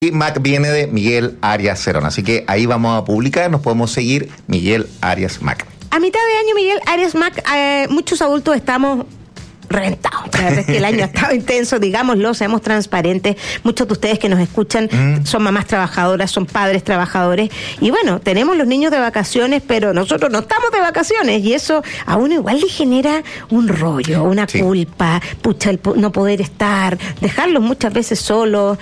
Y Mac viene de Miguel Arias Cerón, así que ahí vamos a publicar, nos podemos seguir, Miguel Arias Mac. A mitad de año, Miguel Arias Mac, muchos adultos estamos reventados. La verdad es que el año ha estado intenso, digámoslo, seamos transparentes. Muchos de ustedes que nos escuchan son mamás trabajadoras, son padres trabajadores. Y bueno, tenemos los niños de vacaciones, pero nosotros no estamos de vacaciones. Y eso a uno igual le genera un rollo, una culpa, el no poder estar, dejarlos muchas veces solos,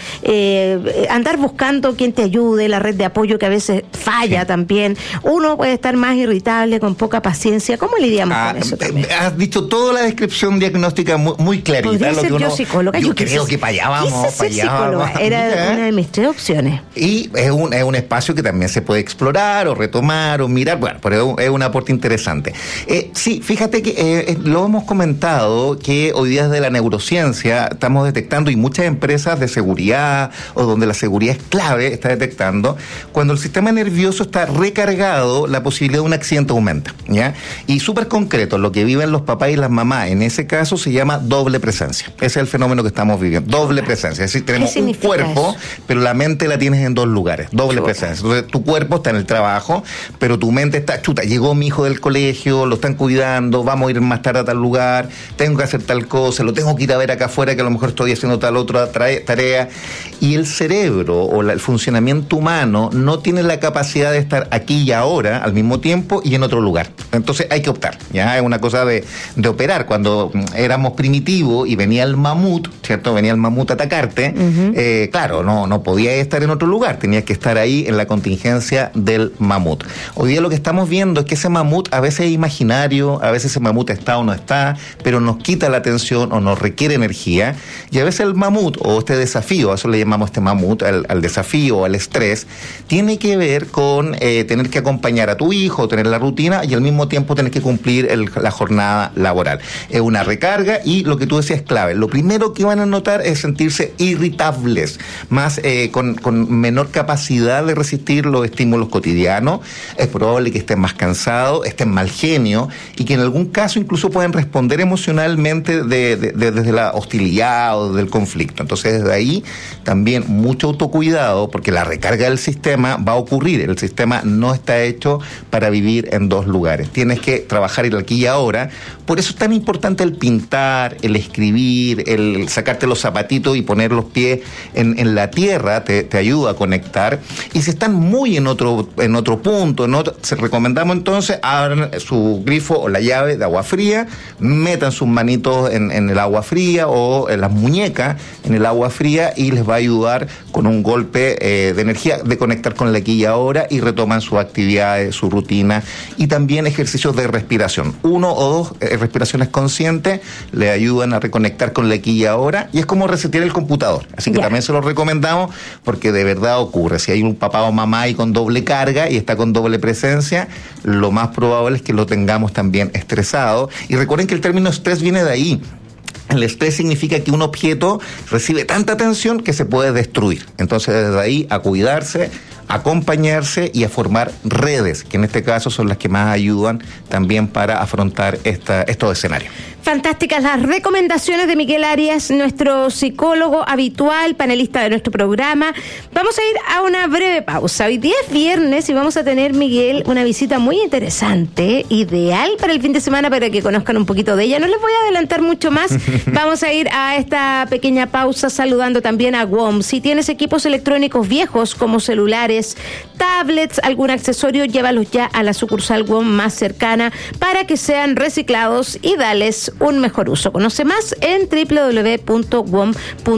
andar buscando quien te ayude, la red de apoyo que a veces falla también. Uno puede estar más irritable, con poca paciencia. ¿Cómo lidiamos con eso también? Has dicho toda la descripción diagnóstica muy clarita. Podría ser yo psicóloga. Yo creo que para allá vamos. Psicóloga. Era una de mis 3 opciones. Y es un espacio que también se puede explorar o retomar o mirar. Bueno, pero es un aporte interesante. Sí, fíjate que lo hemos comentado que hoy día desde la neurociencia estamos detectando, y muchas empresas de seguridad o donde la seguridad es clave, está detectando, cuando el sistema nervioso está recargado, la posibilidad de un accidente aumenta, ¿ya? Y súper concreto, lo que viven los papás y las mamás en ese caso se llama doble presencia. Ese es el fenómeno que estamos viviendo, doble presencia. Es decir, tenemos un cuerpo, pero la mente la tienes en 2 lugares, doble presencia. Entonces, tu cuerpo está en el trabajo, pero tu mente está, llegó mi hijo del colegio, lo están cuidando, vamos a ir más tarde a tal lugar, tengo que hacer tal cosa, lo tengo que ir a ver acá afuera, que a lo mejor estoy haciendo tal otra tarea. Y el cerebro o el funcionamiento humano no tiene la capacidad de estar aquí y ahora, al mismo tiempo y en otro lugar. Entonces hay que optar, ¿ya? Es una cosa de operar. Cuando éramos primitivos y venía el mamut, ¿cierto? Venía el mamut a atacarte, claro, no podías estar en otro lugar, tenías que estar ahí en la contingencia del mamut. Hoy día lo que estamos viendo es que ese mamut a veces es imaginario, a veces ese mamut está o no está, pero nos quita la atención o nos requiere energía, y a veces el mamut o este desafío, a eso le llamamos este mamut, al desafío o al estrés, tiene que ver con tener que acompañar a tu hijo, tener la rutina y al mismo tiempo tener que cumplir la jornada laboral. Es una recarga, y lo que tú decías es clave. Lo primero que van a notar es sentirse irritables, más con menor capacidad de resistir los estímulos cotidianos. Es probable que estén más cansados, estén mal genio, y que en algún caso incluso pueden responder emocionalmente desde la hostilidad o del conflicto. Entonces, desde ahí también mucho autocuidado, porque la recarga del sistema va a ocurrir. El sistema no está hecho para vivir en 2 lugares. Tienes que trabajar el aquí y ahora. Por eso es tan importante el pintar, el escribir, el sacarte los zapatitos y poner los pies en la tierra, te ayuda a conectar. Y si están muy en otro punto, se recomendamos entonces abran su grifo o la llave de agua fría, metan sus manitos en el agua fría o en las muñecas en el agua fría, y les va a ayudar con un golpe de energía de conectar con el aquí y ahora, y retoman sus actividades, su rutina, y también ejercicios de respiración. 1 o 2 respiraciones conscientes le ayudan a reconectar con el aquí y ahora, y es como resetear el computador. Así que también se lo recomendamos, porque de verdad ocurre. Si hay un papá o mamá ahí con doble carga y está con doble presencia, lo más probable es que lo tengamos también estresado. Y recuerden que el término estrés viene de ahí. El estrés significa que un objeto recibe tanta tensión que se puede destruir. Entonces, desde ahí, a cuidarse, a acompañarse y a formar redes, que en este caso son las que más ayudan también para afrontar estos escenarios. Fantásticas las recomendaciones de Miguel Arias, nuestro psicólogo habitual, panelista de nuestro programa. Vamos a ir a una breve pausa. Hoy día es viernes y vamos a tener, Miguel, una visita muy interesante, ideal para el fin de semana, para que conozcan un poquito de ella. No les voy a adelantar mucho más. Vamos a ir a esta pequeña pausa saludando también a WOM. Si tienes equipos electrónicos viejos como celulares, tablets, algún accesorio, llévalos ya a la sucursal WOM más cercana para que sean reciclados y dales un mejor uso. Conoce más en www.wom.cl.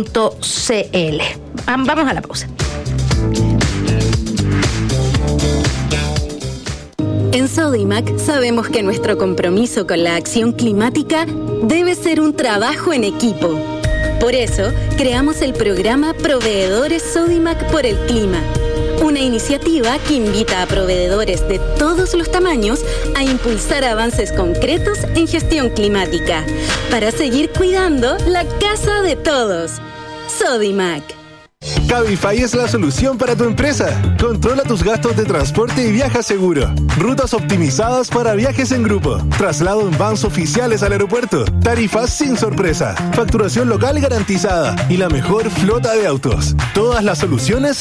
Vamos a la pausa. En Sodimac sabemos que nuestro compromiso con la acción climática debe ser un trabajo en equipo. Por eso, creamos el programa Proveedores Sodimac por el Clima, una iniciativa que invita a proveedores de todos los tamaños a impulsar avances concretos en gestión climática para seguir cuidando la casa de todos. Sodimac. Cabify es la solución para tu empresa. Controla tus gastos de transporte y viaja seguro. Rutas optimizadas para viajes en grupo. Traslado en vans oficiales al aeropuerto. Tarifas sin sorpresa. Facturación local garantizada. Y la mejor flota de autos. Todas las soluciones